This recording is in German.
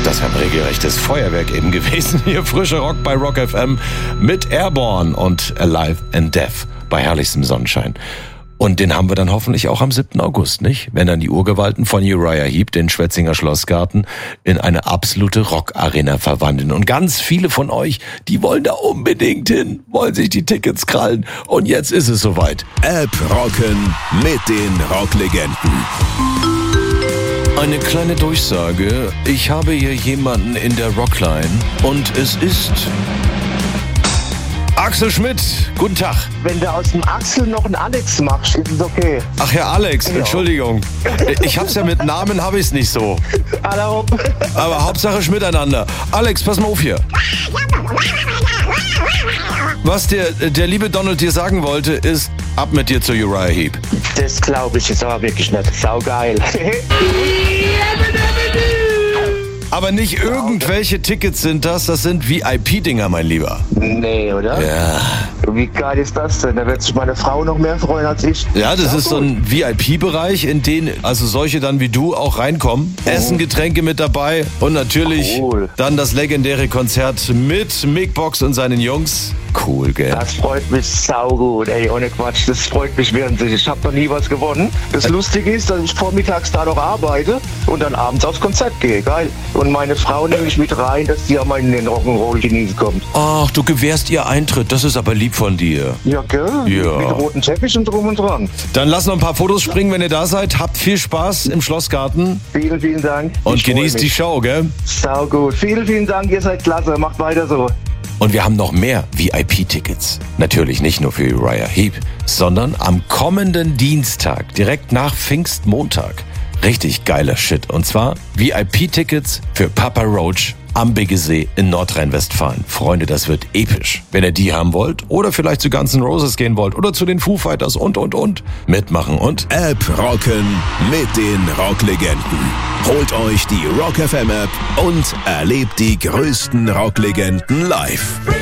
Das ist ein regelrechtes Feuerwerk eben gewesen. Hier frischer Rock bei Rock FM mit Airborne und Alive and Death bei herrlichstem Sonnenschein. Und den haben wir dann hoffentlich auch am 7. August, nicht? Wenn dann die Urgewalten von Uriah Heep den Schwetzinger Schlossgarten in eine absolute Rockarena verwandeln. Und ganz viele von euch, die wollen da unbedingt hin, wollen sich die Tickets krallen. Und jetzt ist es soweit. App Rocken mit den Rocklegenden. Eine kleine Durchsage. Ich habe hier jemanden in der Rockline und es ist Axel Schmidt. Guten Tag. Wenn du aus dem Axel noch einen Alex machst, ist es okay. Ach, Herr Alex, Entschuldigung. Ich hab's ja mit Namen, habe ich's nicht so. Hallo. Aber Hauptsache miteinander. Alex, pass mal auf hier. Was der liebe Donald dir sagen wollte, ist, ab mit dir zu Uriah Heep. Das glaube ich jetzt aber wirklich nicht. Saugeil. Aber nicht irgendwelche Tickets sind das sind VIP-Dinger, mein Lieber. Nee, oder? Ja. Wie geil ist das denn? Da wird sich meine Frau noch mehr freuen als ich. Ja, das ist so ein VIP-Bereich, in den also solche dann wie du auch reinkommen. Essen, Getränke mit dabei und natürlich dann das legendäre Konzert mit Mick Box und seinen Jungs. Cool, gell? Das freut mich saugut, ey, ohne Quatsch. Das freut mich wirklich. Ich habe noch nie was gewonnen. Das Lustige ist, dass ich vormittags da noch arbeite und dann abends aufs Konzert gehe. Geil. Und meine Frau nehme ich mit rein, dass die auch mal in den Rock'n'Roll genießen kommt. Ach, du gewährst ihr Eintritt. Das ist aber lieb von dir. Ja, gell? Ja. Mit roten Teppich und drum und dran. Dann lasst noch ein paar Fotos springen, wenn ihr da seid. Habt viel Spaß im Schlossgarten. Vielen, vielen Dank. Und genießt die Show, gell? Saugut. Vielen, vielen Dank. Ihr seid klasse. Macht weiter so. Und wir haben noch mehr VIP-Tickets. Natürlich nicht nur für Uriah Heep, sondern am kommenden Dienstag, direkt nach Pfingstmontag. Richtig geiler Shit. Und zwar VIP-Tickets für Papa Roach am Biggesee in Nordrhein-Westfalen. Freunde, das wird episch. Wenn ihr die haben wollt oder vielleicht zu Guns N' Roses gehen wollt oder zu den Foo Fighters und. Mitmachen und App Rocken mit den Rocklegenden. Holt euch die Rock FM App und erlebt die größten Rocklegenden live.